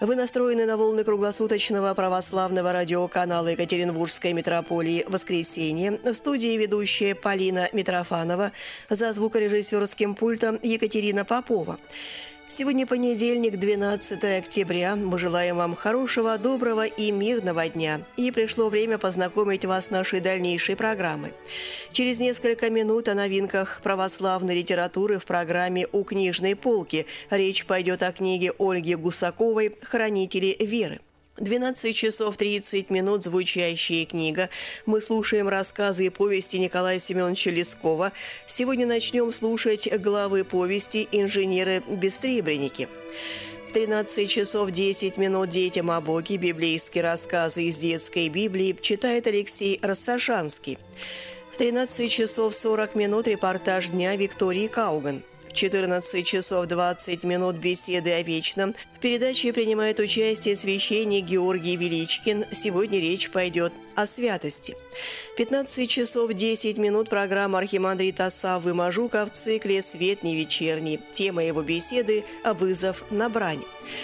Вы настроены на волны круглосуточного православного радиоканала Екатеринбургской митрополии «Воскресенье». В студии ведущая Полина Митрофанова, за звукорежиссерским пультом Екатерина Попова. Сегодня понедельник, 12 октября. Мы желаем вам хорошего, доброго и мирного дня. И пришло время познакомить вас с нашей дальнейшей программой. Через несколько минут о новинках православной литературы в программе «У книжной полки». Речь пойдет о книге Ольги Гусаковой «Хранители веры». 12 часов 30 минут звучащая книга. Мы слушаем рассказы и повести Николая Семеновича Лескова. Сегодня начнем слушать главы повести «Инженеры-бестребренники». В 13 часов 10 минут «Детям о Боге» библейские рассказы из детской Библии читает Алексей Рассашанский. В 13 часов 40 минут репортаж дня Виктории Кауган. В 14 часов 20 минут беседы о вечном. В передаче принимает участие священник Георгий Величкин. Сегодня речь пойдет о святости. 15 часов 10 минут программа архимандрита Саввы Мажука в цикле «Свет не вечерний». Тема его беседы – «Вызов на брань».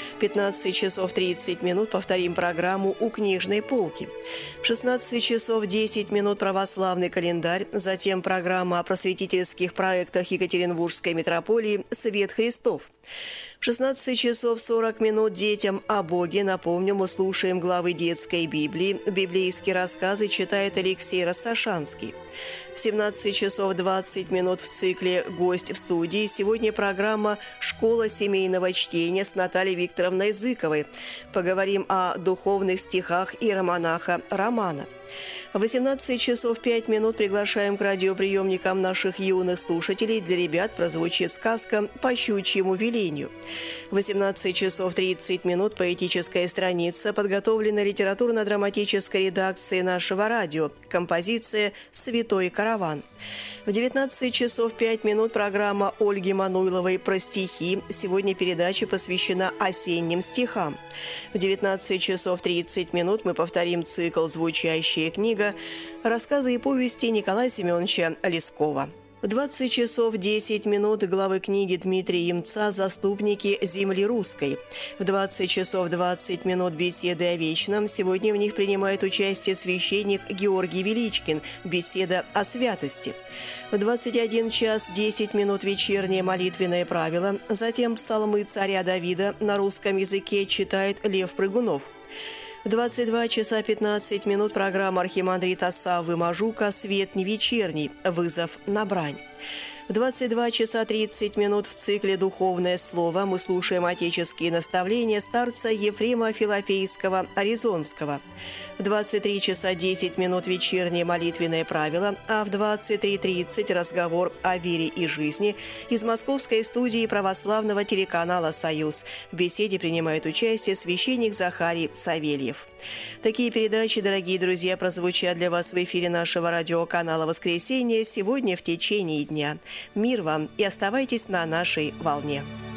15 часов 30 минут повторим программу «У книжной полки». В 16 часов 10 минут православный календарь, затем программа о просветительских проектах Екатеринбургской митрополии «Свет Христов». В 16 часов 40 минут «Детям о Боге». Напомню, мы слушаем главы детской Библии. Библейские рассказы читает Алексей Рассашанский. В 17 часов 20 минут в цикле «Гость в студии». Сегодня программа «Школа семейного чтения» с Натальей Викторовной Зыковой. Поговорим о духовных стихах иеромонаха Романа. В 18 часов 5 минут приглашаем к радиоприемникам наших юных слушателей. Для ребят прозвучит сказка «По щучьему велению». В 18 часов 30 минут поэтическая страница, подготовленная литературно-драматической редакцией нашего радио. Композиция «Святой караван». В 19 часов 5 минут программа Ольги Мануйловой «Про стихи». Сегодня передача посвящена осенним стихам. В 19 часов 30 минут мы повторим цикл «Звучащая книга», рассказы и повести Николая Семеновича Лескова. В 20 часов 10 минут главы книги Дмитрия Емца «Заступники земли русской». В 20 часов 20 минут беседы о вечном. Сегодня в них принимает участие священник Георгий Величкин. Беседа о святости. В 21 час 10 минут вечернее молитвенное правило. Затем псалмы царя Давида на русском языке читает Лев Прыгунов. В 22 часа 15 минут программа архимандрита Саввы Мажука «Свет не вечерний. Вызов на брань». В 22 часа 30 минут в цикле «Духовное слово» мы слушаем отеческие наставления старца Ефрема Филофейского Аризонского. В 23 часа 10 минут вечернее молитвенное правило, а в 23:30 разговор о вере и жизни из московской студии православного телеканала «Союз». В беседе принимает участие священник Захарий Савельев. Такие передачи, дорогие друзья, прозвучат для вас в эфире нашего радиоканала «Воскресенье» сегодня в течение дня. Мир вам и оставайтесь на нашей волне.